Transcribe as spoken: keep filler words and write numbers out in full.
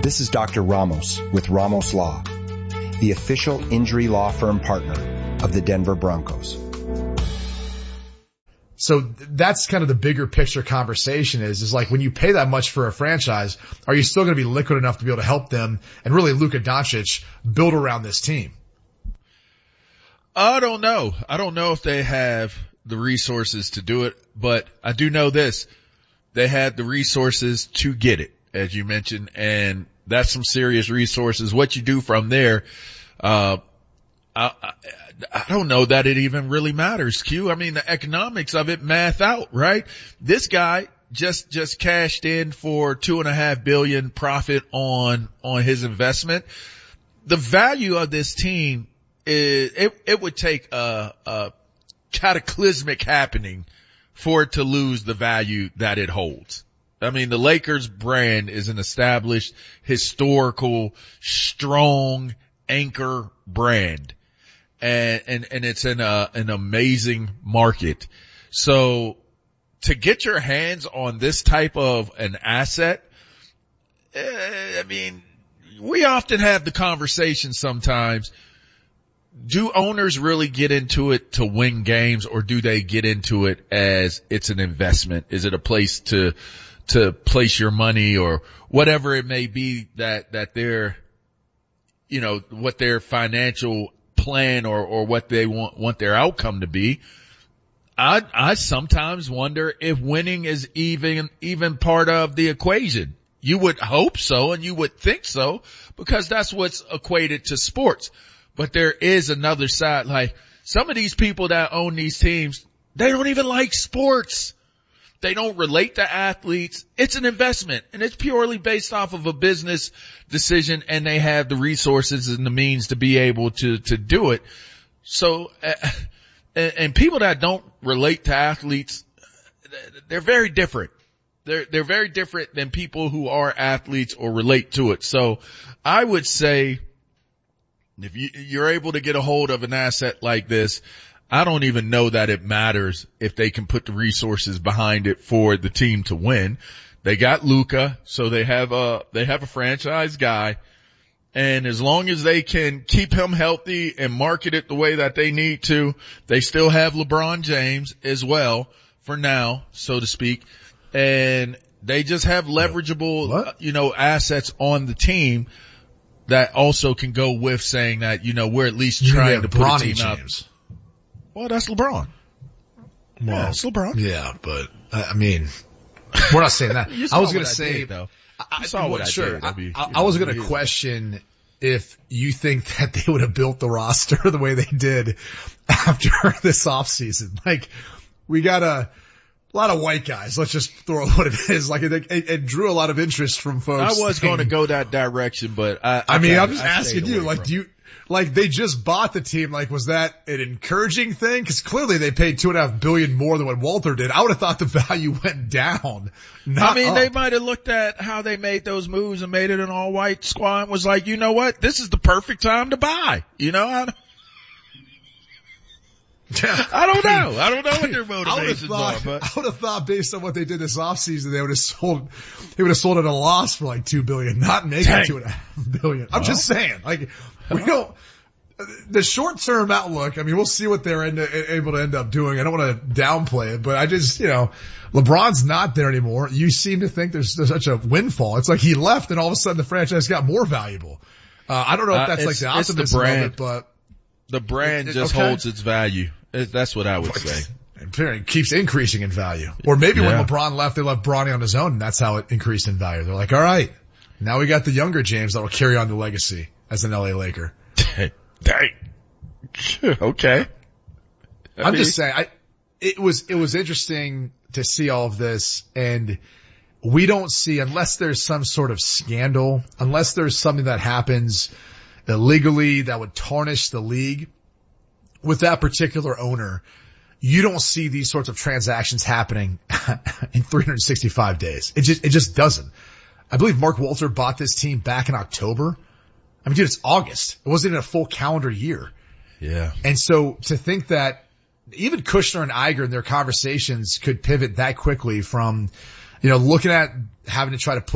This is Doctor Ramos with Ramos Law, the official injury law firm partner of the Denver Broncos. So that's kind of the bigger picture conversation is, is like when you pay that much for a franchise, are you still going to be liquid enough to be able to help them and really Luka Doncic build around this team? I don't know. I don't know if they have the resources to do it, but I do know this. They had the resources to get it, as you mentioned, and that's some serious resources. What you do from there, uh, I, I, I don't know that it even really matters, Q. I mean, the economics of it math out, right? This guy just, just cashed in for two and a half billion profit on, on his investment. The value of this team is, it, it would take a, a cataclysmic happening for it to lose the value that it holds. I mean, the Lakers brand is an established, historical, strong anchor brand. And, and, and it's in a, an amazing market. So to get your hands on this type of an asset, eh, I mean, we often have the conversation sometimes. Do owners really get into it to win games, or do they get into it as it's an investment? Is it a place to, to place your money or whatever it may be that, that they're, you know, what their financial plan or, or what they want, want their outcome to be? I, I sometimes wonder if winning is even, even part of the equation. You would hope so, and you would think so, because that's what's equated to sports. But there is another side. Like some of these people that own these teams, they don't even like sports. They don't relate to athletes. It's an investment, and it's purely based off of a business decision, and they have the resources and the means to be able to, to do it. So, uh, and, and people that don't relate to athletes, they're very different. They're, they're very different than people who are athletes or relate to it. So I would say, if you, you're able to get a hold of an asset like this, I don't even know that it matters if they can put the resources behind it for the team to win. They got Luka, so they have a, they have a franchise guy. And as long as they can keep him healthy and market it the way that they need to, they still have LeBron James as well for now, so to speak. And they just have leverageable, what? you know, assets on the team that also can go with saying that, you know, we're at least you trying to put a team James. up. Well, that's LeBron. Well, yeah, it's LeBron. Yeah, but I mean, we're not saying that. I was going to say, did, though. I, I saw what sure. I did. I, mean, I, I, know, I was going to question if you think that they would have built the roster the way they did after this offseason. Like, we got a, A lot of white guys. Let's just throw what it is. Like it, it, it drew a lot of interest from folks. I was going to go that direction, but I, I, I mean, I, I'm just I asking you, like, do you, like they just bought the team. Like, was that an encouraging thing? Cause clearly they paid two and a half billion more than what Walter did. I would have thought the value went down. Not I mean, up. they might have looked at how they made those moves and made it an all white squad and was like, you know what? This is the perfect time to buy. You know, I, I don't know. I don't know what their motivations thought, are, but I would have thought based on what they did this offseason, they would have sold, they would have sold at a loss for like two billion, not making Dang. two and a half billion. I'm Well, just saying, like, we don't, the short term outlook, I mean, we'll see what they're end, able to end up doing. I don't want to downplay it, but I just, you know, LeBron's not there anymore. You seem to think there's, there's such a windfall. It's like he left and all of a sudden the franchise got more valuable. Uh, I don't know if that's uh, like the it's optimism the brand. of it, but the brand it, it, just okay. holds its value. It, that's what I would say. It keeps increasing in value. Or maybe Yeah. when LeBron left, they left Bronny on his own, and that's how it increased in value. They're like, all right, now we got the younger James that will carry on the legacy as an L A Laker. Dang. Okay. I I'm mean, just saying, I, it was, it was interesting to see all of this, and we don't see, unless there's some sort of scandal, unless there's something that happens illegally that would tarnish the league with that particular owner, you don't see these sorts of transactions happening in three hundred sixty-five days. It just, it just doesn't. I believe Mark Walter bought this team back in October. I mean, dude, it's August. It wasn't even a full calendar year. Yeah. And so to think that even Kushner and Iger in their conversations could pivot that quickly from, you know, looking at having to try to put